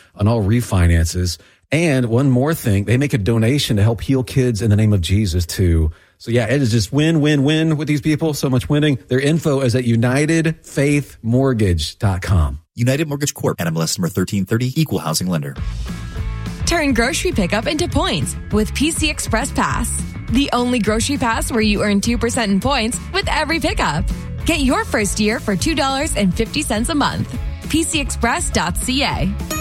on all refinances. And one more thing, they make a donation to help heal kids in the name of Jesus too. So yeah, it is just win, win, win with these people. So much winning. Their info is at UnitedFaithMortgage.com. United Mortgage Corp. NMLS number 1330. Equal housing lender. Turn grocery pickup into points with PC Express Pass. The only grocery pass where you earn 2% in points with every pickup. Get your first year for $2.50 a month. PCExpress.ca.